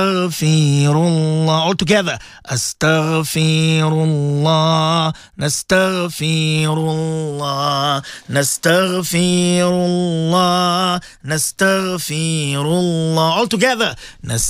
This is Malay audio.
Astaghfirullah. All together. Astaghfirullah. Nastaghfirullah. Nastaghfirullah. Nastaghfirullah. All together.